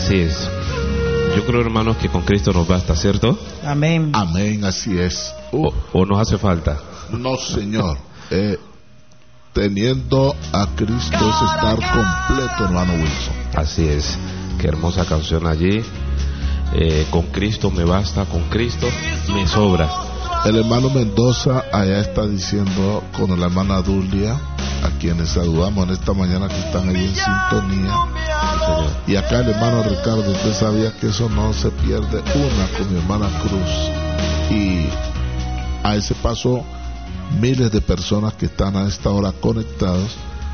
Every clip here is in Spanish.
Así es. Yo creo, hermanos, que con Cristo nos basta, ¿cierto? Amén. Amén, así es. ¿O nos hace falta? No, Señor. Teniendo a Cristo es estar completo, hermano Wilson. Así es. Qué hermosa canción allí. Con Cristo me basta, con Cristo me sobra. El hermano Mendoza allá está diciendo con la hermana Dulia, a quienes saludamos en esta mañana, que están ahí en sintonía. Sí, y acá el hermano Ricardo, usted sabía que eso no se pierde una con mi hermana Cruz. Y a ese paso miles de personas que están a esta hora conectados,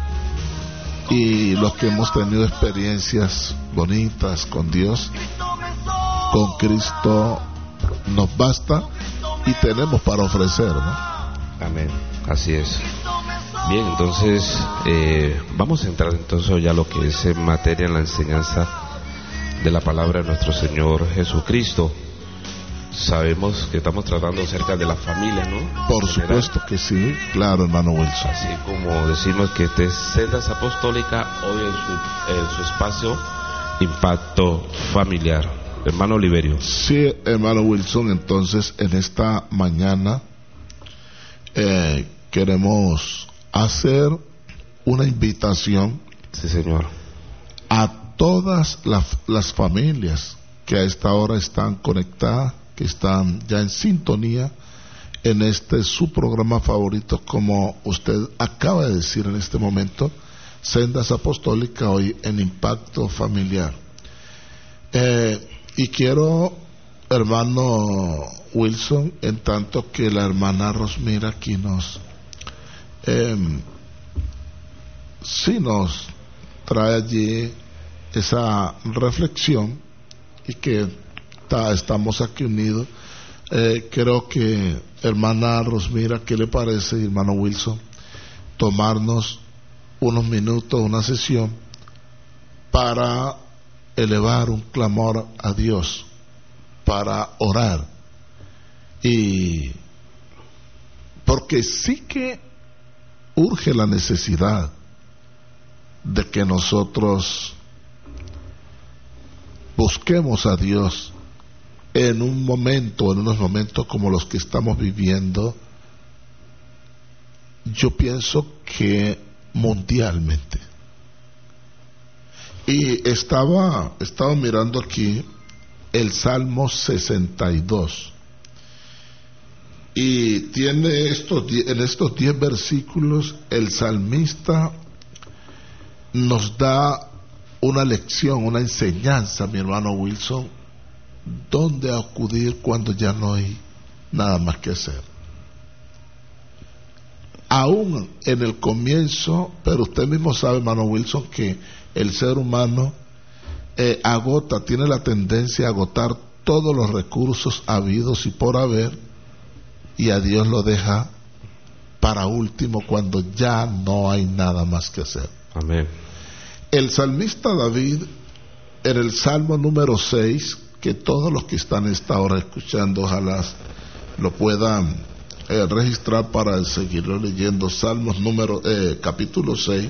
y los que hemos tenido experiencias bonitas con Dios, con Cristo nos basta y tenemos para ofrecer, ¿no? Amén, así es. Bien, entonces vamos a entrar entonces ya lo que es en materia, en la enseñanza de la palabra de nuestro Señor Jesucristo. Sabemos que estamos tratando acerca de la familia, ¿no? Por supuesto que sí, claro, hermano Wilson. Así como decimos que este es Sendas Apostólica, hoy en su espacio Impacto Familiar. Hermano Oliverio. Sí, hermano Wilson, entonces en esta mañana queremos hacer una invitación. Sí, señor. A todas las familias que a esta hora están conectadas, que están ya en sintonía en este su programa favorito, como usted acaba de decir en este momento, Sendas Apostólicas, hoy en Impacto Familiar. Y quiero, hermano Wilson, en tanto que la hermana Rosmira aquí nos trae allí esa reflexión, y que estamos aquí unidos, creo que, hermana Rosmira, ¿qué le parece, hermano Wilson, tomarnos unos minutos, una sesión para elevar un clamor a Dios, para orar? Y porque sí que urge la necesidad de que nosotros busquemos a Dios en un momento, en unos momentos como los que estamos viviendo. Yo pienso que mundialmente. Y estaba mirando aquí el Salmo 62. Y tiene en estos 10 versículos el salmista nos da una lección, una enseñanza, mi hermano Wilson, dónde acudir cuando ya no hay nada más que hacer. Aún en el comienzo, pero usted mismo sabe, hermano Wilson, que el ser humano tiene la tendencia a agotar todos los recursos habidos y por haber, y a Dios lo deja para último cuando ya no hay nada más que hacer. Amén. El salmista David, en el Salmo número 6, que todos los que están a esta hora escuchando, ojalá lo puedan registrar para seguirlo leyendo, Salmos capítulo 6,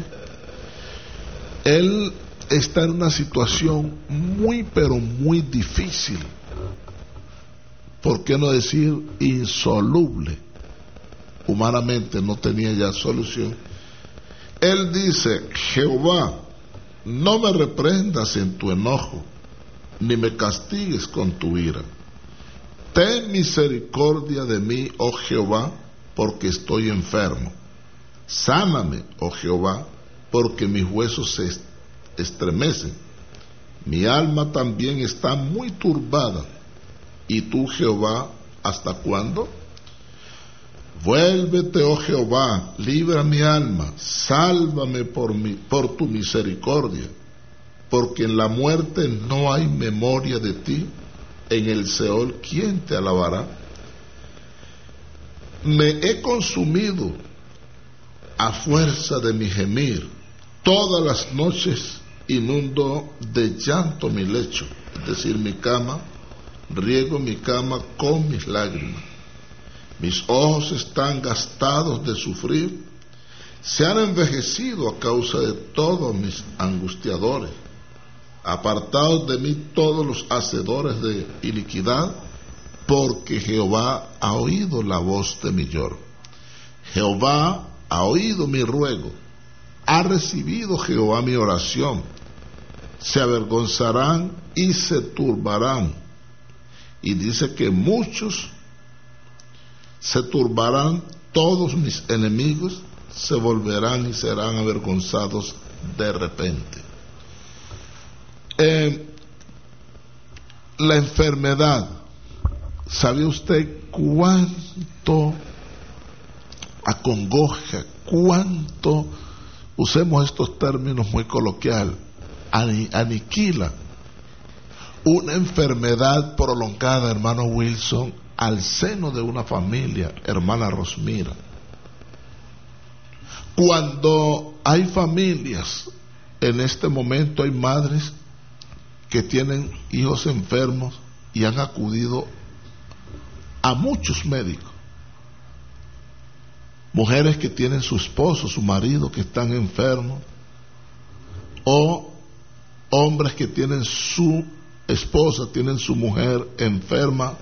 él está en una situación muy, pero muy difícil, por qué no decir insoluble. Humanamente no tenía ya solución. Él dice: Jehová, no me reprendas en tu enojo, ni me castigues con tu ira. Ten misericordia de mí, oh Jehová, porque estoy enfermo. Sáname, oh Jehová, porque mis huesos se estremecen. Mi alma también está muy turbada. ¿Y tú, Jehová, hasta cuándo? Vuélvete, oh Jehová, libra mi alma, sálvame por tu misericordia, porque en la muerte no hay memoria de ti, en el Seol, ¿quién te alabará? Me he consumido a fuerza de mi gemir, todas las noches inundo de llanto mi lecho, es decir, mi cama, riego mi cama con mis lágrimas. Mis ojos están gastados de sufrir, se han envejecido a causa de todos mis angustiadores. apartaos de mí todos los hacedores de iniquidad, porque Jehová ha oído la voz de mi lloro. Jehová ha oído mi ruego, ha recibido Jehová mi oración. Se avergonzarán y se turbarán. Y dice que muchos se turbarán, todos mis enemigos se volverán y serán avergonzados de repente. La enfermedad, ¿sabe usted cuánto acongoja, cuánto, usemos estos términos muy coloquiales, aniquila una enfermedad prolongada, hermano Wilson, al seno de una familia, hermana Rosmira? Cuando hay familias, en este momento hay madres que tienen hijos enfermos y han acudido a muchos médicos. Mujeres que tienen su esposo, su marido que están enfermos, o hombres que tienen su esposa, tienen su mujer enferma.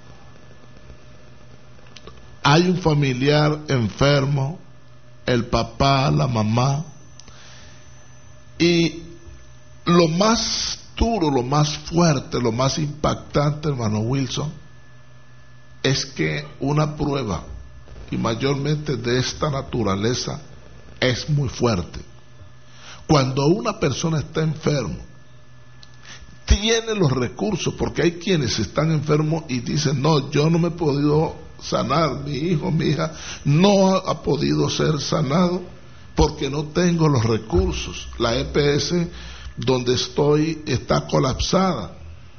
Hay un familiar enfermo, el papá, la mamá, y lo más duro, lo más fuerte, lo más impactante, hermano Wilson, es que una prueba, y mayormente de esta naturaleza, es muy fuerte. Cuando una persona está enfermo, tiene los recursos, porque hay quienes están enfermos y dicen, no, yo no me he podido sanar, mi hijo, mi hija no ha podido ser sanado porque no tengo los recursos, la EPS donde estoy está colapsada.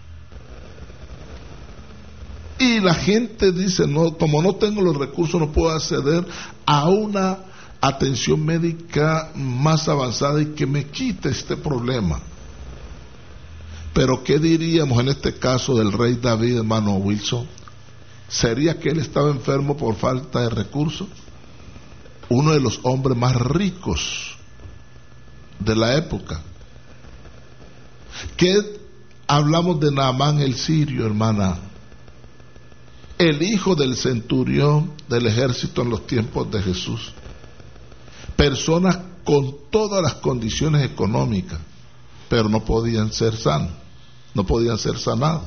Y la gente dice, no, como no tengo los recursos, no puedo acceder a una atención médica más avanzada y que me quite este problema. Pero ¿qué diríamos en este caso del rey David, hermano Wilson? ¿Sería que él estaba enfermo por falta de recursos? Uno de los hombres más ricos de la época. ¿Qué hablamos de Naamán el sirio, hermana? El hijo del centurión del ejército en los tiempos de Jesús. Personas con todas las condiciones económicas, pero no podían ser sanos, no podían ser sanados.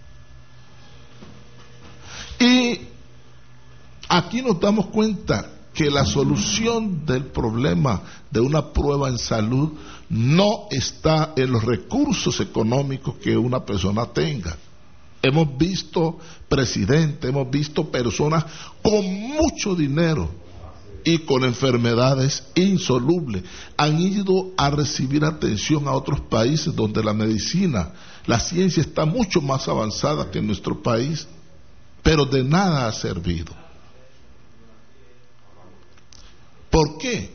Y aquí nos damos cuenta que la solución del problema de una prueba en salud no está en los recursos económicos que una persona tenga. Hemos visto presidentes, hemos visto personas con mucho dinero y con enfermedades insolubles. Han ido a recibir atención a otros países donde la medicina, la ciencia está mucho más avanzada que en nuestro país, pero de nada ha servido. ¿Por qué?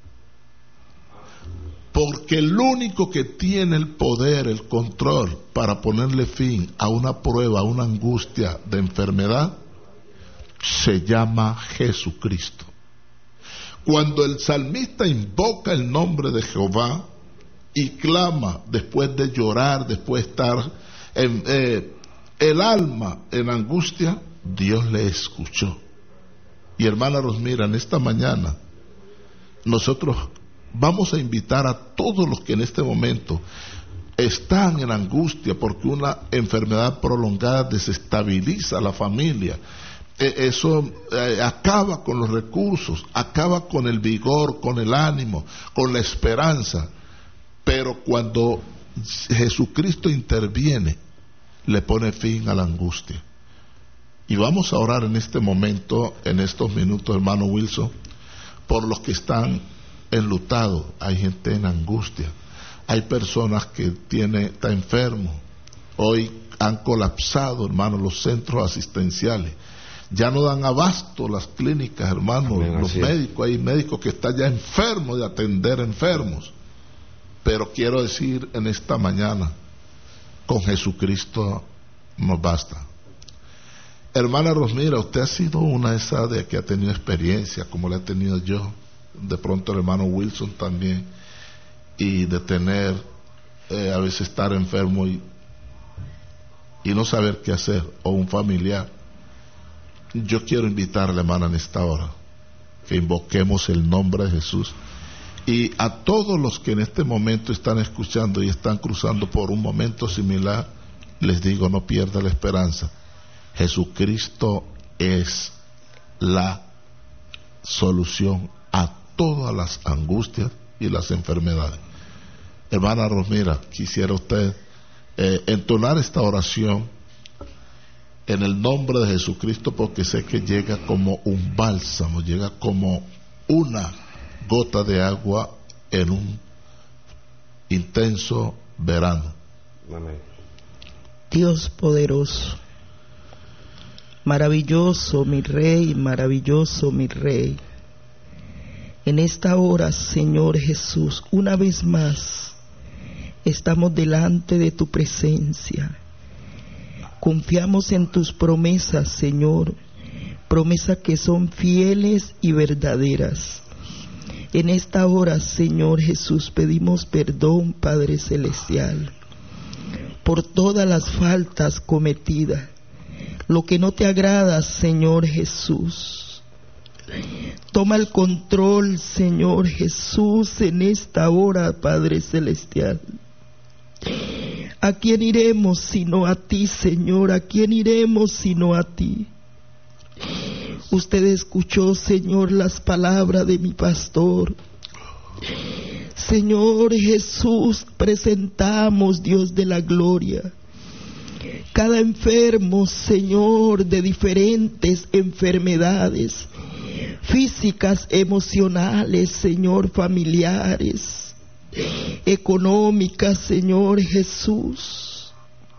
Porque el único que tiene el poder, el control para ponerle fin a una prueba, a una angustia de enfermedad, se llama Jesucristo. Cuando el salmista invoca el nombre de Jehová y clama después de llorar, después de estar el alma en angustia, Dios le escuchó. Y hermana Rosmira, en esta mañana nosotros vamos a invitar a todos los que en este momento están en angustia porque una enfermedad prolongada desestabiliza a la familia. Eso acaba con los recursos, acaba con el vigor, con el ánimo, con la esperanza. Pero cuando Jesucristo interviene, le pone fin a la angustia. Y vamos a orar en este momento, en estos minutos, hermano Wilson, por los que están enlutados. Hay gente en angustia, hay personas que están enfermos. Hoy han colapsado, hermano, los centros asistenciales. Ya no dan abasto las clínicas, hermano. Amén, los médicos, hay médicos que están ya enfermos de atender enfermos. Pero quiero decir en esta mañana, con Jesucristo nos basta. Hermana Rosmira, usted ha sido una de esas de que ha tenido experiencia como la he tenido yo, de pronto el hermano Wilson también, y de tener a veces estar enfermo y no saber qué hacer, o un familiar, yo quiero invitarle, hermana, en esta hora que invoquemos el nombre de Jesús. Y a todos los que en este momento están escuchando y están cruzando por un momento similar, les digo, no pierda la esperanza. Jesucristo es la solución a todas las angustias y las enfermedades. Hermana Rosmira, quisiera usted entonar esta oración en el nombre de Jesucristo, porque sé que llega como un bálsamo, llega como una gota de agua en un intenso verano. Amén. Dios poderoso, maravilloso mi Rey, maravilloso mi Rey. En esta hora, Señor Jesús, una vez más estamos delante de tu presencia. Confiamos en tus promesas, Señor, promesas que son fieles y verdaderas. En esta hora, Señor Jesús, pedimos perdón, Padre Celestial, por todas las faltas cometidas, lo que no te agrada, Señor Jesús. Toma el control, Señor Jesús, en esta hora, Padre Celestial. ¿A quién iremos sino a ti, Señor? ¿A quién iremos sino a ti? Usted escuchó, Señor, las palabras de mi pastor. Señor Jesús, presentamos, Dios de la gloria, cada enfermo, Señor, de diferentes enfermedades físicas, emocionales, Señor, familiares, económicas, Señor Jesús.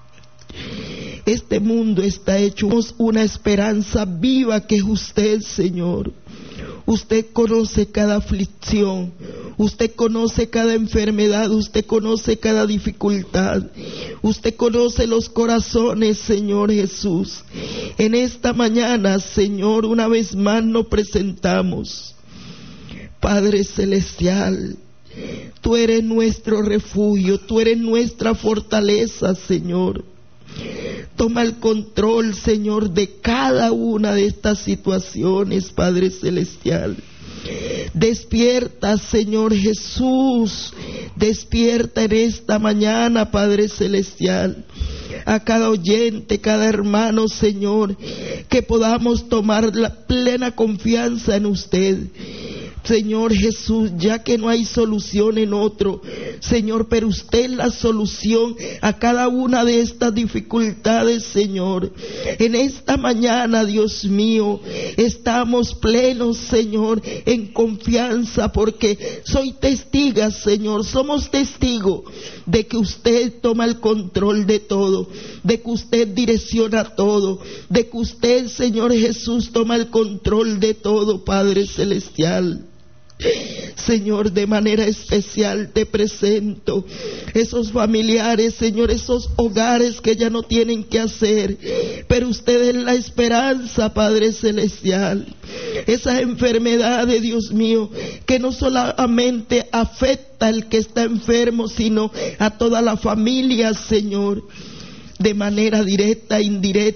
Este mundo está hecho una esperanza viva que es usted, Señor. Usted conoce cada aflicción, usted conoce cada enfermedad, usted conoce cada dificultad, usted conoce los corazones, Señor Jesús. En esta mañana, Señor, una vez más nos presentamos. Padre Celestial, tú eres nuestro refugio, tú eres nuestra fortaleza, Señor. Toma el control, Señor, de cada una de estas situaciones, Padre Celestial. Despierta, Señor Jesús, despierta en esta mañana, Padre Celestial, a cada oyente, cada hermano, Señor, que podamos tomar la plena confianza en usted. Señor Jesús, ya que no hay solución en otro, Señor, pero usted es la solución a cada una de estas dificultades, Señor. En esta mañana, Dios mío, estamos plenos, Señor, en confianza, porque soy testiga, Señor, somos testigos de que usted toma el control de todo, de que usted direcciona todo, de que usted, Señor Jesús, toma el control de todo, Padre Celestial. Señor, de manera especial te presento esos familiares, Señor, esos hogares que ya no tienen qué hacer, pero usted es la esperanza, Padre Celestial. Esas enfermedades, Dios mío, que no solamente afecta al que está enfermo, sino a toda la familia, Señor, de manera directa e indirecta.